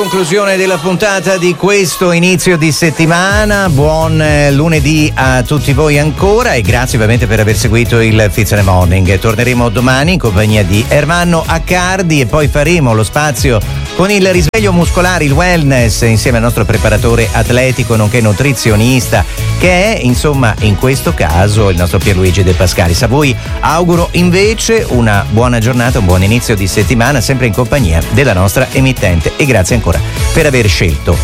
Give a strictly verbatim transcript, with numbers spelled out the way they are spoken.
Conclusione della puntata di questo inizio di settimana. Buon eh, lunedì a tutti voi ancora e grazie ovviamente per aver seguito il Fizzone Morning. Torneremo domani in compagnia di Ermanno Accardi e poi faremo lo spazio con il risveglio muscolare, il wellness, insieme al nostro preparatore atletico nonché nutrizionista, che è insomma in questo caso il nostro Pierluigi De Pascalis. A voi auguro invece una buona giornata, un buon inizio di settimana, sempre in compagnia della nostra emittente, e grazie ancora per aver scelto